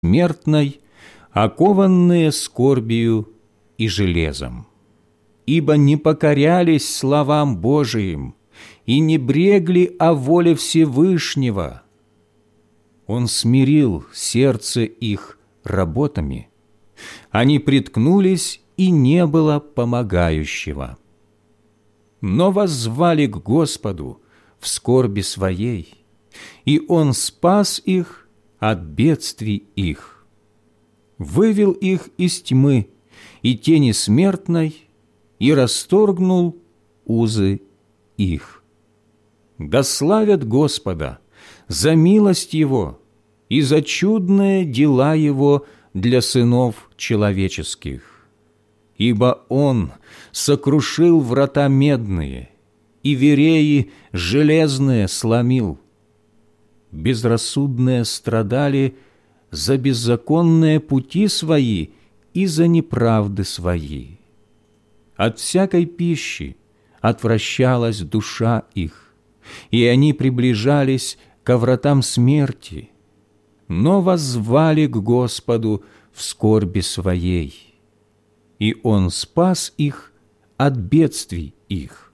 смертной, окованные скорбию и железом. Ибо не покорялись словам Божиим и не брегли о воле Всевышнего. Он смирил сердце их работами, они приткнулись, и не было помогающего. Но воззвали к Господу в скорби своей, и Он спас их от бедствий их, вывел их из тьмы и тени смертной и расторгнул узы их. Да славят Господа за милость Его и за чудные дела Его для сынов человеческих. Ибо Он сокрушил врата медные и вереи железные сломил. Безрассудные страдали за беззаконные пути свои и за неправды свои. От всякой пищи отвращалась душа их, и они приближались ко вратам смерти, но воззвали к Господу в скорби своей, и Он спас их от бедствий их.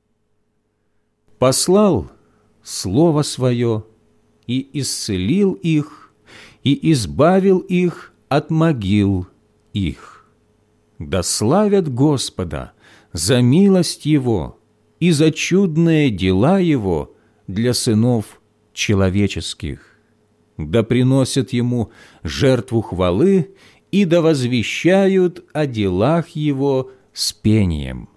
Послал Слово Свое и исцелил их, и избавил их от могил их. Да славят Господа за милость Его и за чудные дела Его для сынов человеческих. Да приносят Ему жертву хвалы и да возвещают о делах Его с пением.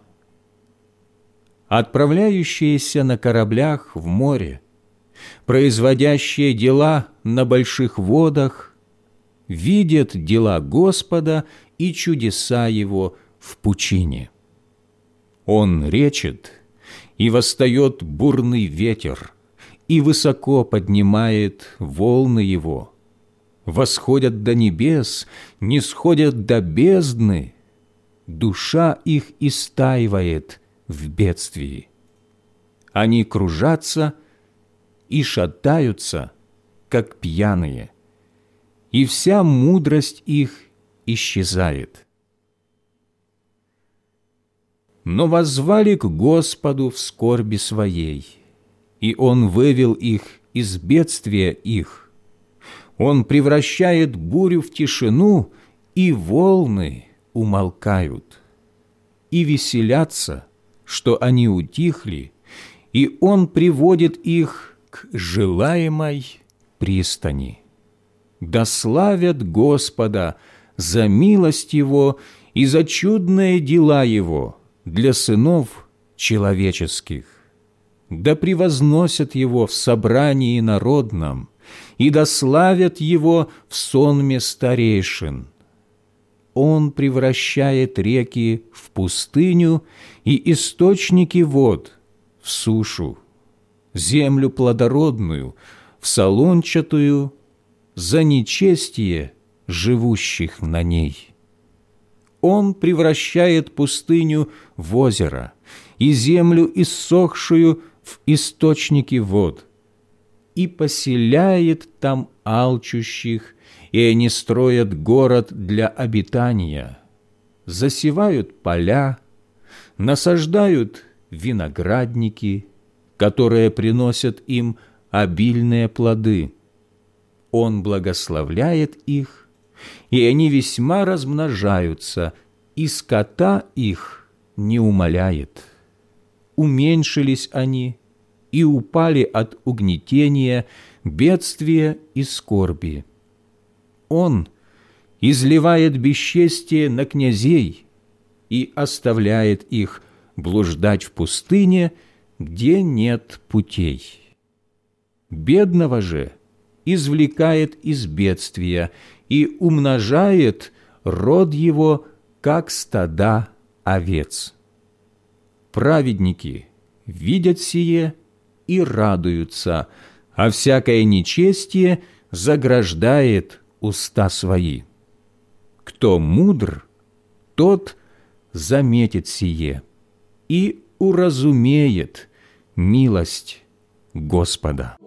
Отправляющиеся на кораблях в море, производящие дела на больших водах, видят дела Господа и чудеса Его в пучине. Он речет, и восстает бурный ветер, и высоко поднимает волны Его. Восходят до небес, нисходят до бездны, душа их истаивает в бедствии. Они кружатся и шатаются, как пьяные, и вся мудрость их исчезает. Но воззвали к Господу в скорби своей, и Он вывел их из бедствия их. Он превращает бурю в тишину, и волны умолкают. И веселятся, что они утихли, и Он приводит их к желаемой пристани. Да славят Господа за милость Его и за чудные дела Его для сынов человеческих. Да превозносят Его в собрании народном, и да славят Его в сонме старейшин. Он превращает реки в пустыню и источники вод в сушу, землю плодородную в солончатую, за нечестие живущих на ней. Он превращает пустыню в озеро и землю иссохшую в источники вод, и поселяет там алчущих, и они строят город для обитания, засевают поля, насаждают виноградники, которые приносят им обильные плоды. Он благословляет их, и они весьма размножаются, и скота их не умаляет. Уменьшились они и упали от угнетения, бедствия и скорби. Он изливает бесчестие на князей и оставляет их блуждать в пустыне, где нет путей. Бедного же извлекает из бедствия и умножает род его, как стада овец. Праведники видят сие и радуются, а всякое нечестие заграждает уста свои. Кто мудр, тот заметит сие и уразумеет милость Господа.